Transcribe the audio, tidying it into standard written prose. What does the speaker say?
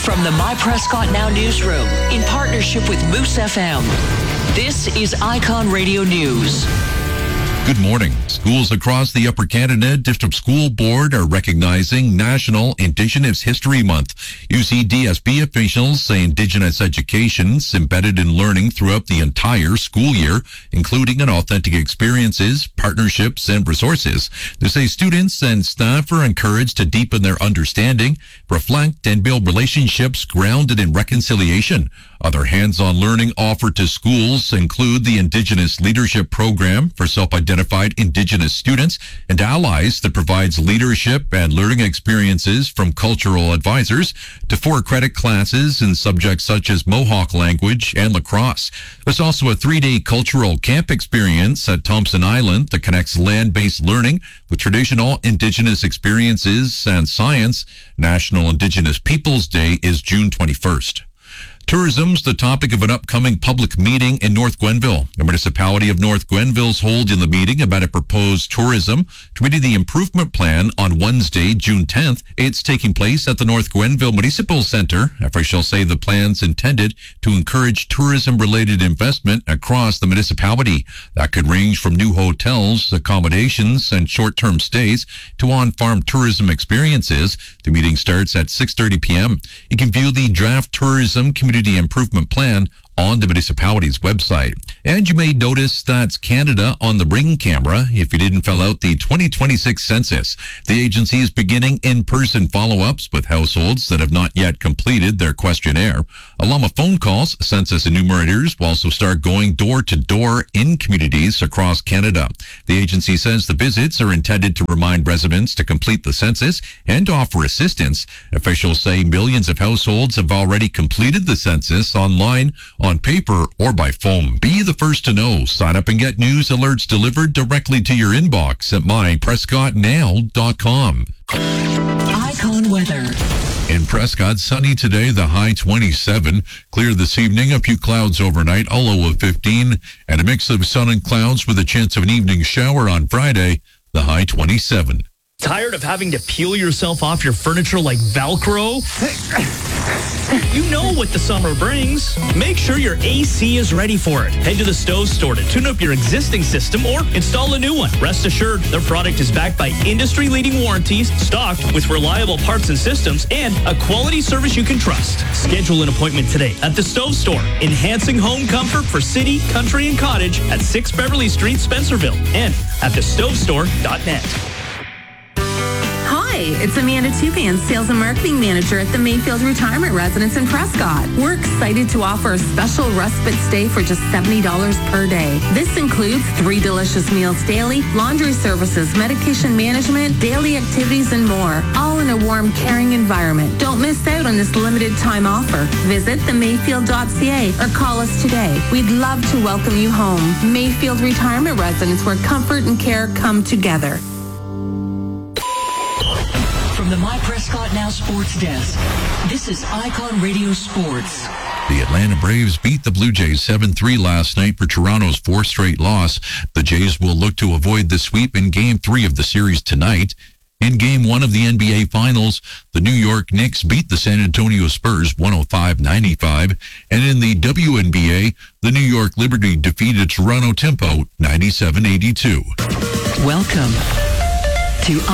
From the My Prescott Now newsroom, in partnership with Moose FM, this is Icon Radio News. Good morning. Schools across the Upper Canada District School Board are recognizing National Indigenous History Month. UCDSB officials say Indigenous education is embedded in learning throughout the entire school year, including in authentic experiences, partnerships, and resources. They say students and staff are encouraged to deepen their understanding, reflect, and build relationships grounded in reconciliation. Other hands-on learning offered to schools include the Indigenous Leadership Program for self-identified Indigenous students and allies that provides leadership and learning experiences from cultural advisors to 4 credit classes in subjects such as Mohawk language and lacrosse. There's also a 3-day cultural camp experience at Thompson Island that connects land-based learning with traditional Indigenous experiences and science. National Indigenous Peoples Day is June 21st. Tourism's the topic of an upcoming public meeting in North Gwenville. The municipality of North Gwenville's holding the meeting about a proposed tourism committee improvement plan on Wednesday, June 10th. It's taking place at the North Gwenville Municipal Centre. Officials say the plan's intended to encourage tourism-related investment across the municipality. That could range from new hotels, accommodations, and short-term stays to on-farm tourism experiences. The meeting starts at 6:30 p.m. You can view the draft tourism community improvement plan on the municipality's website. And you may notice that's Canada on the Ring camera if you didn't fill out the 2026 census. The agency is beginning in-person follow-ups with households that have not yet completed their questionnaire. Along with phone calls, census enumerators will also start going door-to-door in communities across Canada. The agency says the visits are intended to remind residents to complete the census and offer assistance. Officials say millions of households have already completed the census online, on paper, or by phone. Be the first to know. Sign up and get news alerts delivered directly to your inbox at myprescottnow.com. Icon weather. In Prescott, sunny today, the high 27. Clear this evening, a few clouds overnight, a low of 15. And a mix of sun and clouds with a chance of an evening shower on Friday, the high 27. Tired of having to peel yourself off your furniture like Velcro? You know what the summer brings. Make sure your AC is ready for it. Head to the Stove Store to tune up your existing system or install a new one. Rest assured, their product is backed by industry-leading warranties, stocked with reliable parts and systems, and a quality service you can trust. Schedule an appointment today at the Stove Store, enhancing home comfort for city, country, and cottage at 6 Beverly Street, Spencerville, and at thestovestore.net. Hi, it's Amanda Tupan, Sales and Marketing Manager at the Mayfield Retirement Residence in Prescott. We're excited to offer a special respite stay for just $70 per day. This includes 3 delicious meals daily, laundry services, medication management, daily activities, and more, all in a warm, caring environment. Don't miss out on this limited time offer. Visit themayfield.ca or call us today. We'd love to welcome you home. Mayfield Retirement Residence, where comfort and care come together. From the My Prescott Now Sports Desk, this is Icon Radio Sports. The Atlanta Braves beat the Blue Jays 7-3 last night for Toronto's 4th straight loss. The Jays will look to avoid the sweep in Game 3 of the series tonight. In Game 1 of the NBA Finals, the New York Knicks beat the San Antonio Spurs 105-95. And in the WNBA, the New York Liberty defeated Toronto Tempo 97-82. Welcome to